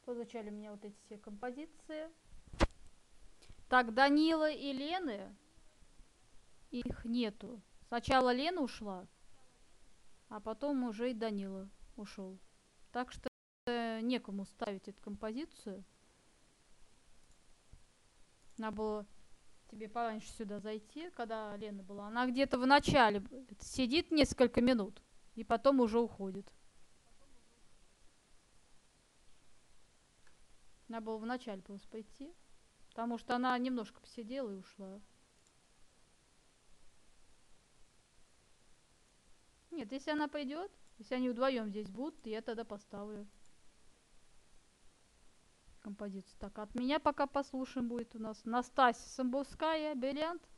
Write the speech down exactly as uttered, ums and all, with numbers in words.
Позвучали у меня вот эти все композиции. Так, Данила и Лены, их нету. Сначала Лена ушла, а потом уже и Данила ушел. Так что э, некому ставить эту композицию. Надо было тебе пораньше сюда зайти, когда Лена была. Она где-то в начале сидит несколько минут и потом уже уходит. Надо было в начале просто пойти, потому что она немножко посидела и ушла. Нет, если она пойдет, если они вдвоем здесь будут, я тогда поставлю композицию. Так, от меня пока послушаем будет у нас Настасья Самбурская, Бриллиант.